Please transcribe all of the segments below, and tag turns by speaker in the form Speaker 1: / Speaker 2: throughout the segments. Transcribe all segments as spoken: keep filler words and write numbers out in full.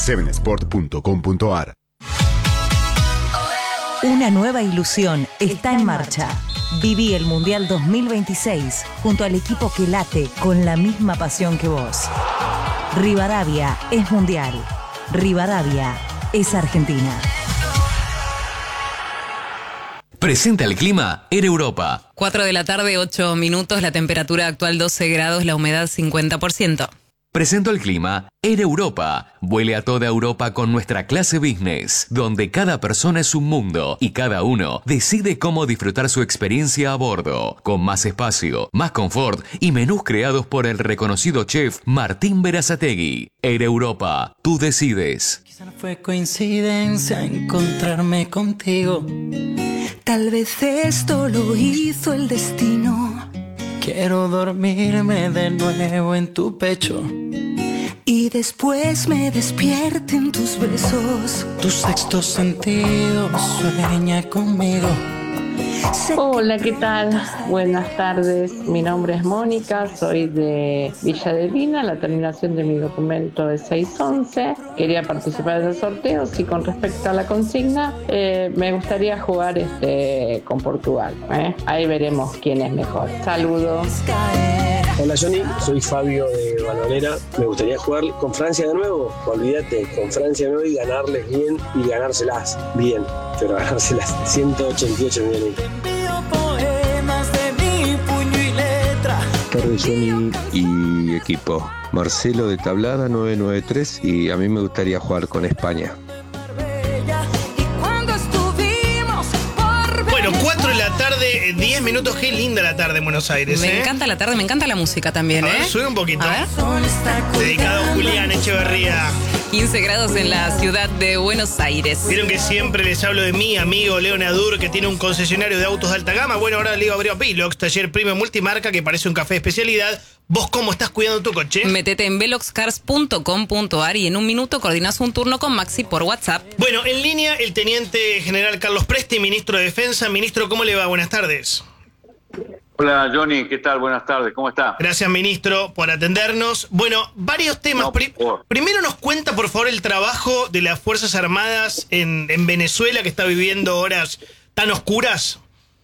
Speaker 1: seven sport punto com punto a r.
Speaker 2: Una nueva ilusión está en marcha. Viví el Mundial dos mil veintiséis junto al equipo que late con la misma pasión que vos. Rivadavia es Mundial. Rivadavia es Argentina.
Speaker 3: Presenta el clima en Europa.
Speaker 4: cuatro de la tarde, ocho minutos, la temperatura actual doce grados, la humedad cincuenta por ciento.
Speaker 3: Presento el clima en Europa. Vuele a toda Europa con nuestra clase business, donde cada persona es un mundo y cada uno decide cómo disfrutar su experiencia a bordo, con más espacio, más confort y menús creados por el reconocido chef Martín Berazategui. En Europa, tú decides.
Speaker 5: Quizá no fue coincidencia encontrarme contigo. Tal vez esto lo hizo el destino. Quiero dormirme de nuevo en tu pecho y después me despierten tus besos. Tu sexto sentido sueña conmigo.
Speaker 6: Hola, ¿qué tal? Buenas tardes. Mi nombre es Mónica, soy de Villa de Lina, la terminación de mi documento es seis once. Quería participar del sorteo, sí, con respecto a la consigna, eh, me gustaría jugar este con Portugal. ¿eh? Ahí veremos quién es mejor. Saludos.
Speaker 7: Hola Johnny, soy Fabio de Balvanera. Me gustaría jugar con Francia de nuevo. Olvídate, con Francia de nuevo y ganarles bien y ganárselas bien. Pero ganárselas ciento ochenta y ocho millones.
Speaker 8: Tarde Johnny y equipo. Marcelo de Tablada nueve nueve tres y a mí me gustaría jugar con España.
Speaker 9: Bueno, cuatro de la tarde, diez minutos, qué linda la tarde en Buenos Aires.
Speaker 4: Me
Speaker 9: ¿eh?
Speaker 4: encanta la tarde, me encanta la música también,
Speaker 9: a ver,
Speaker 4: ¿eh?
Speaker 9: Sube un poquito.
Speaker 4: A ver.
Speaker 9: Dedicado a Julián Echeverría.
Speaker 4: quince grados en la ciudad de Buenos Aires.
Speaker 9: Vieron que siempre les hablo de mi amigo Leo Nadur, que tiene un concesionario de autos de alta gama. Bueno, ahora Leo abrió Velox, taller premium multimarca, que parece un café de especialidad. ¿Vos cómo estás cuidando tu coche?
Speaker 4: Métete en velox cars punto com punto a r y en un minuto coordinás un turno con Maxi por WhatsApp.
Speaker 9: Bueno, en línea el teniente general Carlos Presti, ministro de Defensa. Ministro, ¿cómo le va? Buenas tardes.
Speaker 10: Hola Johnny, ¿qué tal? Buenas tardes, ¿cómo está?
Speaker 9: Gracias, ministro, por atendernos. Bueno, varios temas.
Speaker 10: No,
Speaker 9: Pri- Primero nos cuenta, por favor, el trabajo de las Fuerzas Armadas en, en Venezuela, que está viviendo horas tan oscuras.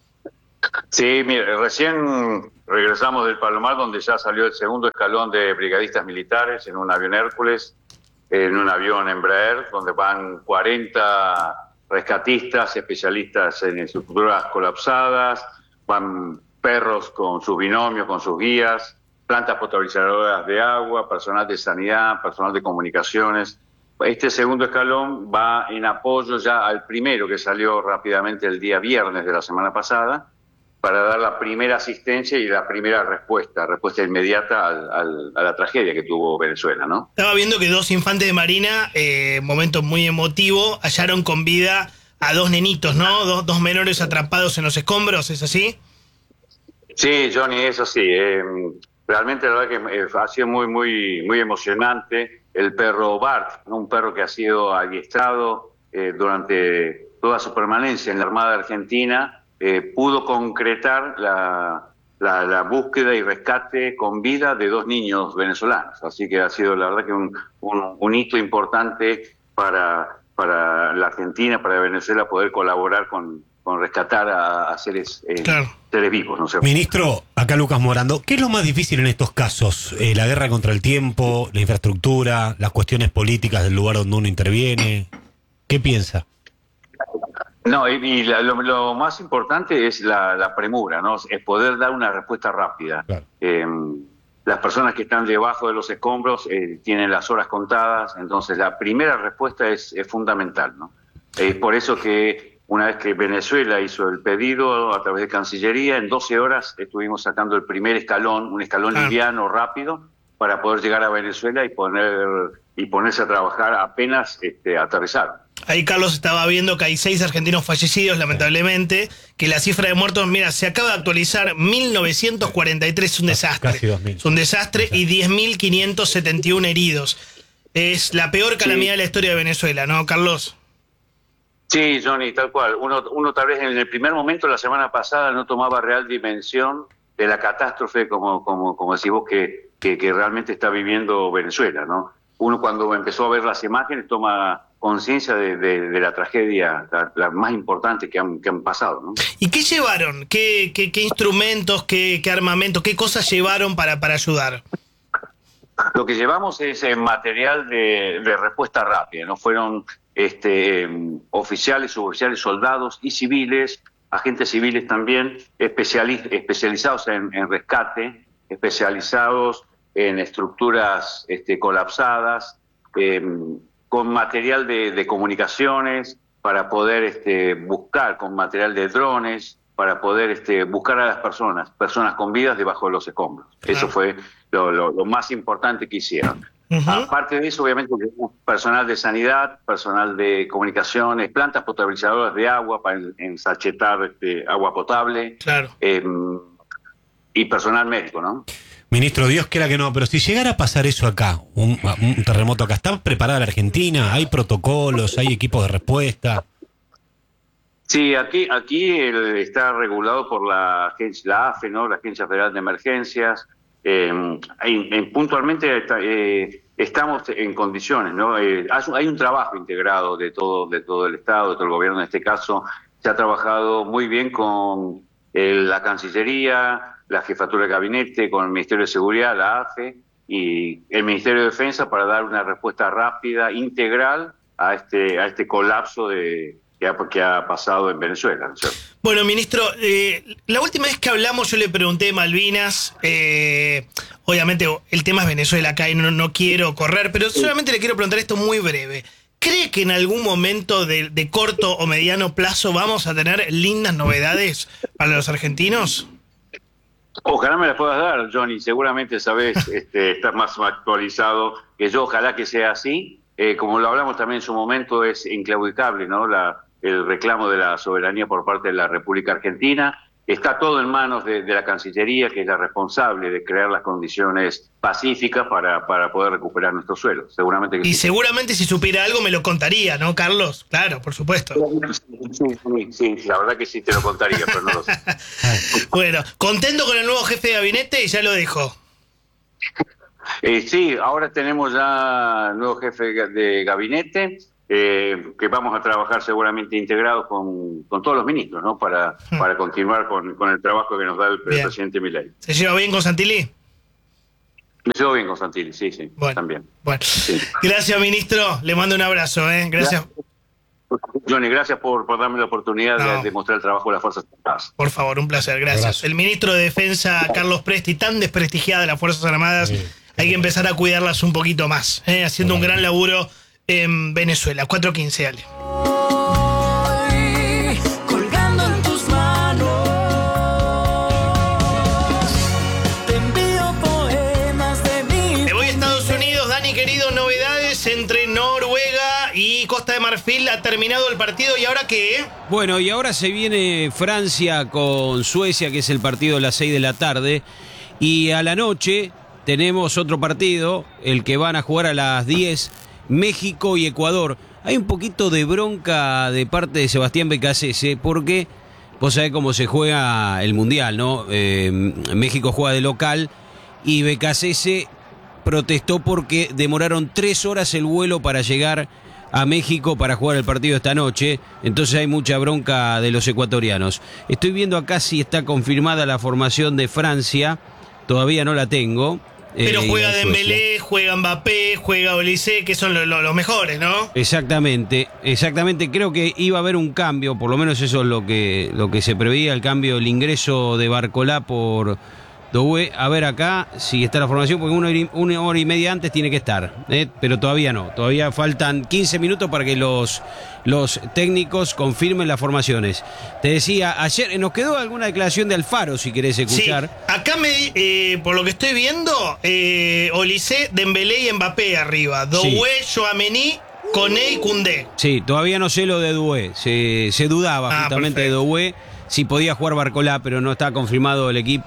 Speaker 10: Sí, mire, recién regresamos del Palomar, donde ya salió el segundo escalón de brigadistas militares en un avión Hércules, en un avión Embraer, donde van cuarenta rescatistas, especialistas en estructuras colapsadas, van perros con sus binomios, con sus guías, plantas potabilizadoras de agua, personal de sanidad, personal de comunicaciones. Este segundo escalón va en apoyo ya al primero que salió rápidamente el día viernes de la semana pasada, para dar la primera asistencia y la primera respuesta, respuesta inmediata al, al, a la tragedia que tuvo Venezuela, ¿no?
Speaker 9: Estaba viendo que dos infantes de Marina, eh, momento muy emotivo, hallaron con vida a dos nenitos, ¿no? Dos, dos menores atrapados en los escombros, ¿es así?
Speaker 10: Sí, Johnny, eso sí. Eh, realmente la verdad que eh, ha sido muy, muy, muy emocionante. El perro Bart, ¿no? Un perro que ha sido adiestrado eh, durante toda su permanencia en la Armada Argentina, eh, pudo concretar la, la, la búsqueda y rescate con vida de dos niños venezolanos. Así que ha sido la verdad que un, un, un hito importante para, para la Argentina, para Venezuela, poder colaborar con, con rescatar a, a seres, eh, claro. seres vivos, ¿no sé?
Speaker 11: Ministro, acá Lucas Morando, ¿qué es lo más difícil en estos casos? Eh, ¿La guerra contra el tiempo, la infraestructura, las cuestiones políticas del lugar donde uno interviene? ¿Qué piensa?
Speaker 10: No, y, y la, lo, lo más importante es la, la premura, ¿no? Es poder dar una respuesta rápida. Claro. Eh, las personas que están debajo de los escombros eh, tienen las horas contadas, entonces la primera respuesta es, es fundamental, ¿no? Es por eso que una vez que Venezuela hizo el pedido a través de Cancillería, en doce horas estuvimos sacando el primer escalón, un escalón ah. liviano, rápido, para poder llegar a Venezuela y poner y ponerse a trabajar apenas este, aterrizar.
Speaker 9: Ahí Carlos estaba viendo que hay seis argentinos fallecidos, lamentablemente, que la cifra de muertos, mira, se acaba de actualizar, mil novecientos cuarenta y tres, es un desastre. Casi dos mil. Es un desastre, y diez mil quinientos setenta y uno heridos. Es la peor calamidad sí. de la historia de Venezuela, ¿no, Carlos?
Speaker 10: Sí, Johnny, tal cual. Uno, uno tal vez en el primer momento, la semana pasada, no tomaba real dimensión de la catástrofe, como, como, como decís vos, que, que, que realmente está viviendo Venezuela, ¿no? uno cuando empezó a ver las imágenes toma conciencia de, de, de la tragedia, la, la más importante que han, que han pasado, ¿no?
Speaker 9: ¿Y qué llevaron? ¿Qué, qué, qué instrumentos, qué, qué armamento, qué cosas llevaron para, para ayudar?
Speaker 10: Lo que llevamos es eh, material de, de respuesta rápida, ¿no? Fueron este, oficiales, suboficiales, soldados y civiles, agentes civiles también, especiali- especializados en, en rescate, especializados en estructuras este, colapsadas, eh, con material de, de comunicaciones para poder este, buscar, con material de drones, para poder este, buscar a las personas, personas con vidas debajo de los escombros. Claro. Eso fue lo, lo, lo más importante que hicieron. Uh-huh. Aparte de eso, obviamente, personal de sanidad, personal de comunicaciones, plantas potabilizadoras de agua para ensachetar este, agua potable,
Speaker 9: claro.
Speaker 10: eh, y personal médico, ¿no?
Speaker 11: Ministro, Dios quiera que no, pero si llegara a pasar eso acá, un, un terremoto acá, ¿está preparada la Argentina? ¿Hay protocolos? ¿Hay equipos de respuesta?
Speaker 10: Sí, aquí aquí el, está regulado por la agencia, la A F E, ¿no? La Agencia Federal de Emergencias. Eh, hay, eh, puntualmente está, eh, estamos en condiciones, ¿no? Eh, hay un trabajo integrado de todo de todo el Estado, de todo el gobierno en este caso. Se ha trabajado muy bien con eh, la Cancillería, la Jefatura de Gabinete, con el Ministerio de Seguridad, la A F E y el Ministerio de Defensa para dar una respuesta rápida, integral a este a este colapso de que ha, que ha pasado en Venezuela, ¿no?
Speaker 9: Bueno, ministro, eh, la última vez que hablamos yo le pregunté Malvinas, eh, obviamente el tema es Venezuela acá y no, no quiero correr, pero solamente le quiero preguntar esto muy breve. ¿Cree que en algún momento de, de corto o mediano plazo vamos a tener lindas novedades para los argentinos?
Speaker 10: Ojalá me las puedas dar, Johnny. Seguramente sabes, este, estás más actualizado que yo. Ojalá que sea así. Eh, como lo hablamos también en su momento, es inclaudicable, ¿no? La, el reclamo de la soberanía por parte de la República Argentina. Está todo en manos de, de la Cancillería, que es la responsable de crear las condiciones pacíficas para, para poder recuperar nuestro suelo. Seguramente que
Speaker 9: y
Speaker 10: sí.
Speaker 9: seguramente si supiera algo me lo contaría, ¿no, Carlos? Claro, por supuesto.
Speaker 10: Sí, sí, sí, la verdad que sí te lo contaría, pero no lo sé.
Speaker 9: Bueno, contento con el nuevo jefe de gabinete y ya lo dejo.
Speaker 10: Eh, sí, ahora tenemos ya nuevo jefe de gabinete, eh, que vamos a trabajar seguramente integrados con, con todos los ministros, ¿no? Para, hmm. para continuar con, con el trabajo que nos da el, el presidente Milei.
Speaker 9: ¿Se lleva bien con Santilli?
Speaker 10: Me llevo bien con Santilli, sí, sí,
Speaker 9: bueno,
Speaker 10: también.
Speaker 9: Bueno,
Speaker 10: sí.
Speaker 9: Gracias, ministro. Le mando un abrazo, ¿eh? Gracias.
Speaker 10: Johnny, gracias por, por darme la oportunidad no. de, de mostrar el trabajo de las Fuerzas Armadas.
Speaker 9: Por favor, un placer, gracias. Abrazo. El ministro de Defensa, Carlos Presti, tan desprestigiada de las Fuerzas Armadas, sí. Hay que empezar a cuidarlas un poquito más, ¿eh? Haciendo bueno. un gran laburo en Venezuela. cuatro quince, Ale.
Speaker 5: Colgando en tus manos, te envío poemas de mí.
Speaker 9: Me voy a Estados Unidos, Dani, querido, novedades entre Noruega y Costa de Marfil. Ha terminado el partido y ahora qué.
Speaker 12: Bueno, y ahora se viene Francia con Suecia, que es el partido de las seis de la tarde. Y a la noche tenemos otro partido, el que van a jugar a las diez, México y Ecuador. Hay un poquito de bronca de parte de Sebastián Becasese, porque vos sabés cómo se juega el Mundial, ¿no? Eh, México juega de local y Becasese protestó porque demoraron tres horas el vuelo para llegar a México para jugar el partido esta noche. Entonces hay mucha bronca de los ecuatorianos. Estoy viendo acá si está confirmada la formación de Francia. Todavía no la tengo.
Speaker 9: Pero
Speaker 12: eh,
Speaker 9: juega Dembélé, juega Mbappé, juega Olise, que son los lo, lo mejores, ¿no?
Speaker 12: Exactamente, exactamente. Creo que iba a haber un cambio, por lo menos eso es lo que, lo que se preveía, el cambio, el ingreso de Barcolá por Doué. A ver acá si está la formación, porque una hora y, una hora y media antes tiene que estar, ¿eh? Pero todavía no. Todavía faltan quince minutos para que los, los técnicos confirmen las formaciones. Te decía, ayer nos quedó alguna declaración de Alfaro, si querés escuchar.
Speaker 9: Sí, acá me, eh, por lo que estoy viendo, eh, Olise, Dembélé y Mbappé arriba. Doué, sí. Tchouaméni, Koné y Koundé.
Speaker 12: Sí, todavía no sé lo de Doué. Se, se dudaba ah, justamente perfecto. de Doué. Si podía jugar Barcolá, pero no está confirmado el equipo.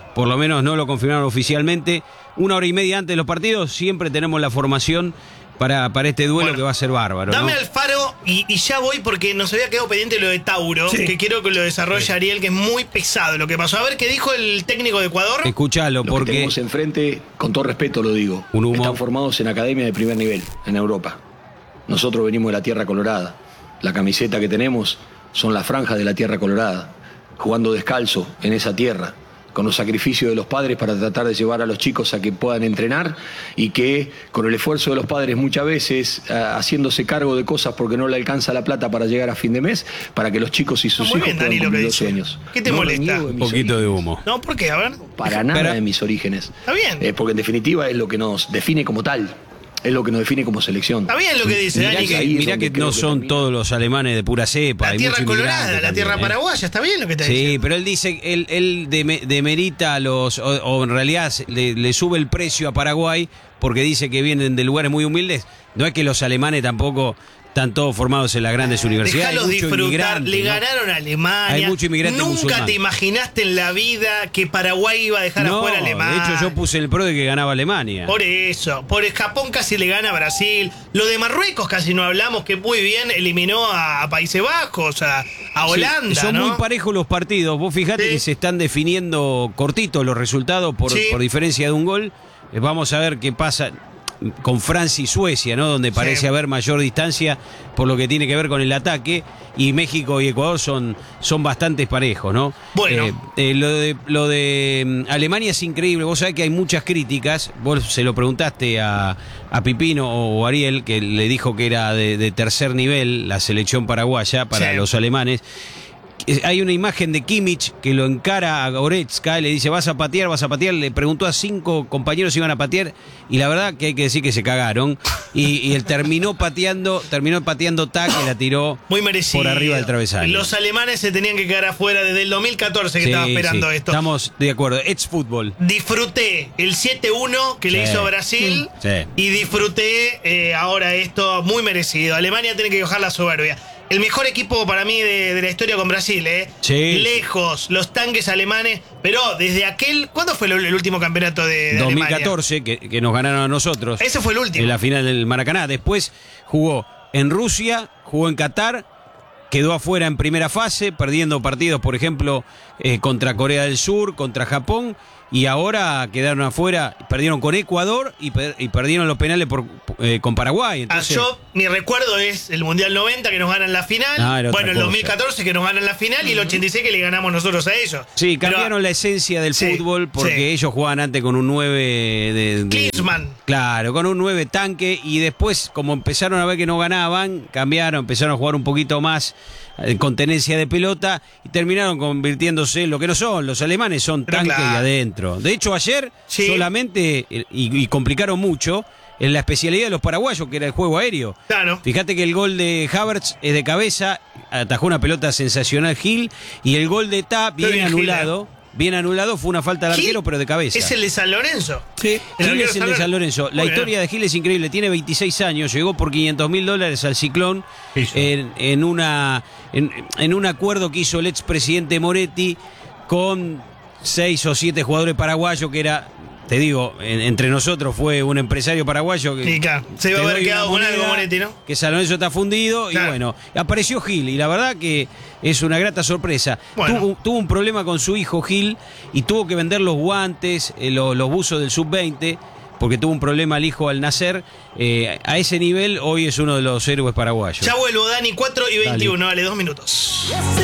Speaker 12: por lo menos no lo confirmaron oficialmente. Una hora y media antes de los partidos siempre tenemos la formación para, para este duelo, bueno, que va a ser bárbaro.
Speaker 9: Dame
Speaker 12: ¿no?
Speaker 9: Alfaro y, y ya voy porque nos había quedado pendiente lo de Tauro, sí, que quiero que lo desarrolle sí. Ariel, que es muy pesado lo que pasó. A ver qué dijo el técnico de Ecuador.
Speaker 12: Escuchalo,
Speaker 13: Los
Speaker 12: porque...
Speaker 13: que tenemos enfrente, con todo respeto lo digo,
Speaker 12: un humo.
Speaker 13: Están formados en academias de primer nivel, en Europa. Nosotros venimos de la Tierra Colorada. La camiseta que tenemos son las franjas de la Tierra Colorada, jugando descalzo en esa tierra, con los sacrificios de los padres para tratar de llevar a los chicos a que puedan entrenar y que con el esfuerzo de los padres muchas veces uh, haciéndose cargo de cosas porque no le alcanza la plata para llegar a fin de mes, para que los chicos y sus hijos
Speaker 9: bien,
Speaker 13: puedan
Speaker 9: Dani,
Speaker 13: cumplir
Speaker 9: lo
Speaker 13: los sueños.
Speaker 9: ¿Qué te
Speaker 13: no
Speaker 9: molesta?
Speaker 12: Un poquito de humo.
Speaker 9: No, ¿por qué? A ver.
Speaker 13: Para nada
Speaker 12: Pero,
Speaker 13: de mis orígenes.
Speaker 9: Está bien.
Speaker 13: Eh, porque en definitiva es lo que nos define como tal. Es lo que nos define como selección.
Speaker 9: Está bien lo que dice,
Speaker 12: mirá
Speaker 9: Dani.
Speaker 12: Que, mirá que no son que todos los alemanes de pura cepa.
Speaker 9: La
Speaker 12: hay
Speaker 9: tierra colorada, la
Speaker 12: también,
Speaker 9: tierra
Speaker 12: ¿eh?
Speaker 9: paraguaya, está bien lo que te
Speaker 12: Sí,
Speaker 9: dice.
Speaker 12: pero él dice, él, él demerita a los, o, o en realidad le, le sube el precio a Paraguay porque dice que vienen de lugares muy humildes. No es que los alemanes tampoco están todos formados en las grandes universidades.
Speaker 9: Déjalos disfrutar, le
Speaker 12: ¿no?
Speaker 9: ganaron a Alemania.
Speaker 12: Hay mucho inmigrante
Speaker 9: Nunca
Speaker 12: musulmán.
Speaker 9: te imaginaste en la vida que Paraguay iba a dejar
Speaker 12: no,
Speaker 9: afuera a Alemania.
Speaker 12: De hecho, yo puse el pro de que ganaba Alemania.
Speaker 9: Por eso, por el Japón casi le gana a Brasil. Lo de Marruecos casi no hablamos, que muy bien eliminó a, a Países Bajos, a, a Holanda.
Speaker 12: Sí, son
Speaker 9: ¿no?
Speaker 12: muy parejos los partidos. Vos fijate sí. que se están definiendo cortitos los resultados por, sí. por diferencia de un gol. Vamos a ver qué pasa con Francia y Suecia, ¿no? Donde parece sí. haber mayor distancia por lo que tiene que ver con el ataque, y México y Ecuador son, son bastante parejos, ¿no?
Speaker 9: Bueno.
Speaker 12: Eh, eh, lo de, lo de Alemania es increíble. Vos sabés que hay muchas críticas. Vos se lo preguntaste a, a Pipino o Ariel, que le dijo que era de, de tercer nivel la selección paraguaya para sí. los alemanes. Hay una imagen de Kimmich que lo encara a Goretzka y le dice, vas a patear, vas a patear. Le preguntó a cinco compañeros si iban a patear y la verdad que hay que decir que se cagaron. Y, y él terminó pateando, terminó pateando tac y la tiró
Speaker 9: muy merecido.
Speaker 12: Por arriba del travesaño.
Speaker 9: Los alemanes se tenían que quedar afuera desde el dos mil catorce que
Speaker 12: sí,
Speaker 9: estaba esperando
Speaker 12: sí.
Speaker 9: esto.
Speaker 12: Estamos de acuerdo, it's fútbol.
Speaker 9: Disfruté el siete uno que sí. le hizo Brasil
Speaker 12: sí.
Speaker 9: y disfruté eh, ahora esto muy merecido. Alemania tiene que bajar la soberbia. El mejor equipo para mí de, de la historia con Brasil, ¿eh?
Speaker 12: Sí.
Speaker 9: Lejos, los tanques alemanes. Pero desde aquel... ¿Cuándo fue el, el último campeonato de, de
Speaker 12: dos mil
Speaker 9: Alemania?
Speaker 12: dos mil catorce, que, que nos ganaron a nosotros.
Speaker 9: Ese fue el último.
Speaker 12: En la final del Maracaná. Después jugó en Rusia, jugó en Qatar, quedó afuera en primera fase, perdiendo partidos, por ejemplo, eh, contra Corea del Sur, contra Japón. Y ahora quedaron afuera, perdieron con Ecuador y, per, y perdieron los penales por, eh, con Paraguay. Entonces,
Speaker 9: ah, yo, mi recuerdo es el Mundial noventa que nos ganan la final.
Speaker 12: Ah,
Speaker 9: bueno, el dos mil catorce que nos ganan la final y el ochenta y seis que le ganamos nosotros a ellos.
Speaker 12: Sí, cambiaron Pero, la esencia del sí, fútbol porque sí. ellos jugaban antes con un nueve de... de
Speaker 9: Klinsmann.
Speaker 12: Claro, con un nueve tanque y después, como empezaron a ver que no ganaban, cambiaron, empezaron a jugar un poquito más con tenencia de pelota y terminaron convirtiéndose en lo que no son. Los alemanes son
Speaker 9: Pero
Speaker 12: tanques
Speaker 9: claro.
Speaker 12: y adentro. De hecho, ayer
Speaker 9: sí.
Speaker 12: solamente, y, y complicaron mucho, en la especialidad de los paraguayos, que era el juego aéreo.
Speaker 9: Claro.
Speaker 12: Fíjate que el gol de Havertz es de cabeza, atajó una pelota sensacional Gil, y el gol de Ta, bien
Speaker 9: Pero
Speaker 12: anulado. Gil, Bien anulado, fue una falta al arquero, pero de cabeza.
Speaker 9: ¿Es el de San Lorenzo?
Speaker 12: Sí, Gil es el de San Lorenzo. La
Speaker 9: Muy
Speaker 12: historia
Speaker 9: bien.
Speaker 12: de Gil es increíble. Tiene veintiséis años, llegó por quinientos mil dólares al Ciclón en, en, una, en, en un acuerdo que hizo el expresidente Moretti con seis o siete jugadores paraguayos, que era, te digo, en, entre nosotros fue un empresario paraguayo que
Speaker 9: sí, claro. Se iba a haber quedado con algo Moretti, ¿no?
Speaker 12: Que San Lorenzo está fundido, claro. Y bueno, apareció Gil y la verdad que es una grata sorpresa.
Speaker 9: Bueno.
Speaker 12: Tuvo, tuvo un problema con su hijo Gil y tuvo que vender los guantes, eh, los, los buzos del sub veinte, porque tuvo un problema el hijo al nacer. Eh, a ese nivel hoy es uno de los héroes paraguayos.
Speaker 9: Ya vuelvo, Dani, cuatro y veintiuno, dale, dale dos minutos.